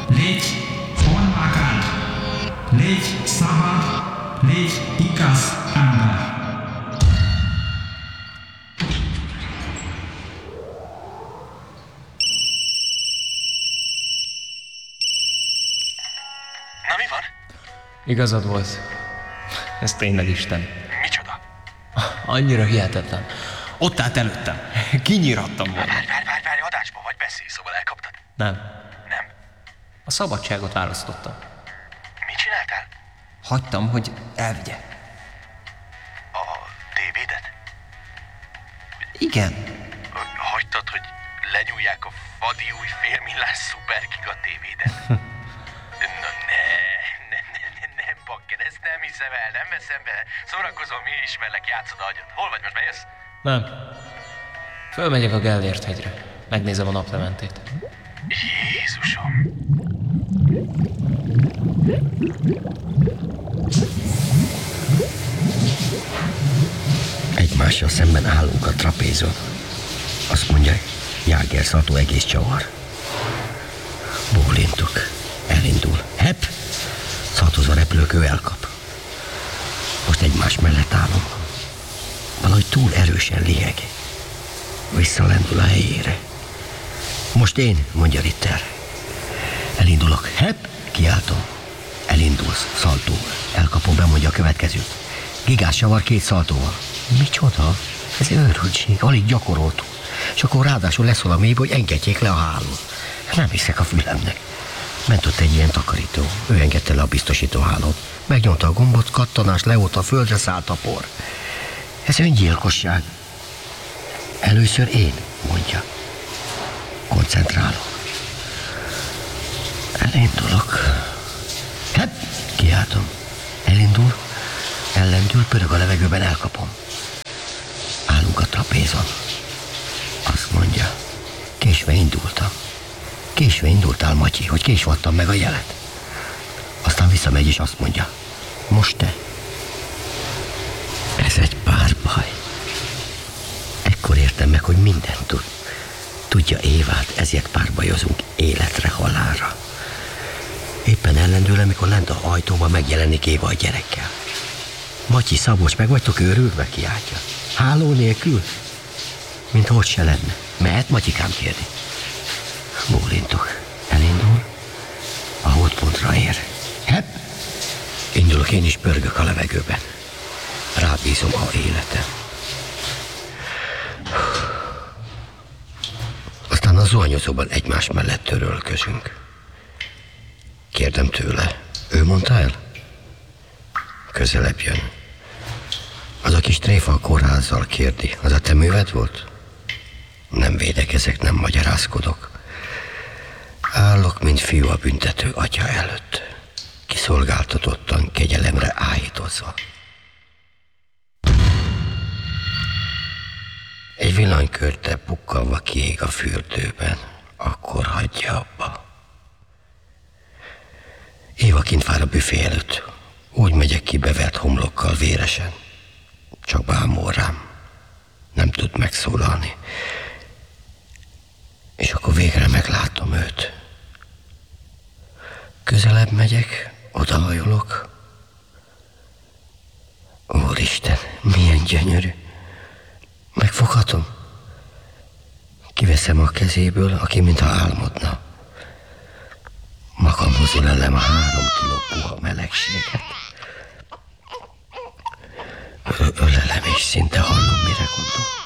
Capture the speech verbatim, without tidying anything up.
légy formákán, légy szabad, légy igaz ember. Na mi van? Igazad volt. Ez tényleg Isten. Micsoda? Annyira hihetetlen. Ott állt előttem. Kinyírattam volna. Várj, várj, várj, várj, adásban vagy, beszélj, szóval elkaptad? Nem. Nem. A szabadságot választottam. Mit csináltál? Hagytam, hogy elvigye. A té védet? Igen. Hagytad, hogy lenyúlják a fadi új félmillás szupergiga té védet? Na ne, ne, ne, ne, nem bakker, ezt nem hiszem el, nem veszem be. Szórakozom, mi ismerlek, játszod a agyad. Hol vagy most, bejössz? Nem. Fölmegyek a Gellért hegyre. Megnézem a naplementét. Jézusom! Egymással szemben állunk a trapézon. Azt mondja, Jáger Szató egész csavar. Bólintok. Elindul. Hepp! Szatozva repülőkő elkap. Most egymás mellett állunk. Valahogy túl erősen liheg. Visszalendul a helyére. Most én, mondja Ritter. Elindulok. Hepp! Kiáltom. Elindulsz. Szaltó. Elkapom, bemondja a következőt. Gigás csavar két szaltóval. Micsoda? Ez őrültség. Alig gyakoroltuk. És akkor ráadásul leszól a mélybe, hogy engedjék le a hálón. Nem hiszek a fülemnek. Ment ott egy ilyen takarító. Ő engedte le a biztosító hálót. Megnyomta a gombot, kattanás, leót a földre szállt a por. Ez öngyilkosság. Először én, mondja. Koncentrálok. Elindulok. Hát, kiáltom. Elindul, ellendül, pörög a levegőben, elkapom. Állunk a trapézon. Azt mondja, késve indultam. Késve indultál, Matyi, hogy késve adtam meg a jelet. Aztán visszamegy és azt mondja, most te. Ez egy párbaj. Ekkor értem meg, hogy mindent tud. Tudja Évát, ezért párbajozunk életre, halálra. Éppen ellendül, amikor lent a ajtóban megjelenik Éva a gyerekkel. Matyi, Szabolcs, meg vagytok őrülve, kiáltja. Háló nélkül? Mint hogy se lenne. Mehet, Matyikám, kérdi. Bólintok. Elindul. A hódpontra ér. Hepp! Indulok, én is pörgök a levegőben. Rábízom a életem. Aztán a zuhanyozóban egymás mellett törölközünk. Kérdem tőle, ő mondta el? Közelebb jön. Az a kis tréfa a kórházzal, kérdi. Az a te műved volt? Nem védekezek, nem magyarázkodok. Állok, mint fiú a büntető atya előtt. Kiszolgáltatottan, kegyelemre áhítozva. Egy villanykörte pukkanva kiég a fürdőben. Akkor hagyja abba. Éva kint vár a büfé előtt. Úgy megyek ki bevert homlokkal véresen. Csak bámul rám. Nem tud megszólalni. És akkor végre meglátom őt. Közelebb megyek, odahajolok. Úristen, milyen gyönyörű. Megfoghatom. Kiveszem a kezéből, aki mintha álmodna. Magamhoz ölelem a három kiló puha melegséget. Ö- ölelem, és szinte hallom, mire gondol.